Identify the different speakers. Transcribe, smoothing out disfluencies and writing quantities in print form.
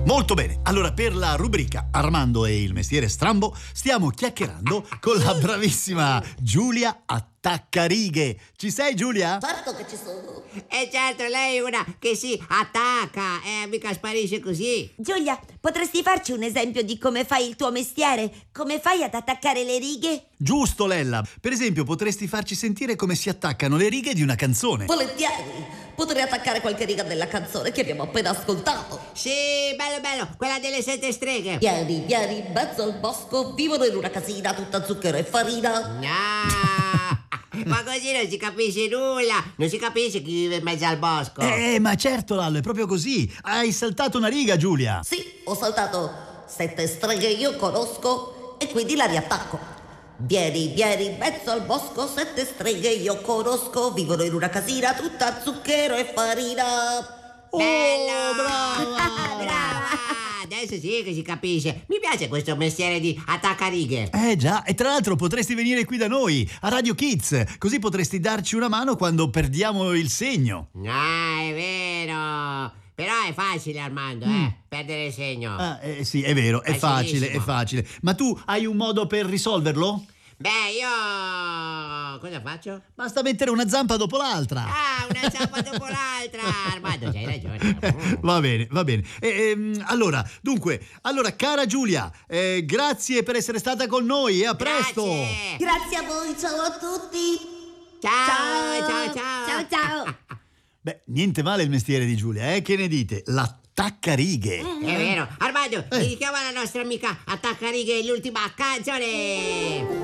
Speaker 1: Molto bene, allora per la rubrica Armando e il mestiere strambo stiamo chiacchierando con la bravissima Giulia Attaccarighe. Ci sei, Giulia?
Speaker 2: Certo che ci sono.
Speaker 3: Certo, lei è una che si attacca e mica sparisce così.
Speaker 4: Giulia, potresti farci un esempio di come fai il tuo mestiere? Come fai ad attaccare le righe?
Speaker 1: Giusto, Lella. Per esempio, potresti farci sentire come si attaccano le righe di una canzone.
Speaker 2: Volentieri. Potrei attaccare qualche riga della canzone che abbiamo appena ascoltato.
Speaker 3: Sì, bello, quella delle 7 streghe.
Speaker 2: Vieni, in mezzo al bosco, vivono in una casina tutta zucchero e farina.
Speaker 3: No, ma così non si capisce nulla. Non si capisce chi vive in mezzo al bosco.
Speaker 1: Ma certo, Lallo, è proprio così. Hai saltato una riga, Giulia.
Speaker 2: Sì, ho saltato 7 streghe io conosco e quindi la riattacco. Vieni, in mezzo al bosco, 7 streghe io conosco, vivono in una casina tutta zucchero e farina.
Speaker 3: Bello!
Speaker 1: Brava!
Speaker 3: Brava! Adesso sì che si capisce. Mi piace questo mestiere di attaccarighe.
Speaker 1: Già, e tra l'altro potresti venire qui da noi, a Radio Kids, così potresti darci una mano quando perdiamo il segno.
Speaker 3: Ah, è vero. Però è facile, Armando, perdere il segno.
Speaker 1: Sì, è vero, è facile,
Speaker 3: Facilissimo.
Speaker 1: è facile. Ma tu hai un modo per risolverlo?
Speaker 3: Beh, io... cosa faccio?
Speaker 1: Basta mettere una zampa dopo l'altra.
Speaker 3: Ah, una zampa dopo l'altra. Armando, c'hai ragione.
Speaker 1: Va bene, va bene. Allora, cara Giulia, grazie per essere stata con noi e a presto.
Speaker 3: Grazie.
Speaker 2: Grazie a voi, ciao a tutti.
Speaker 3: Ciao.
Speaker 4: Ciao, ciao.
Speaker 1: Beh, niente male il mestiere di Giulia, che ne dite? L'attaccarighe.
Speaker 3: È vero. Armando, dedichiamo alla nostra amica Attaccarighe l'ultima canzone.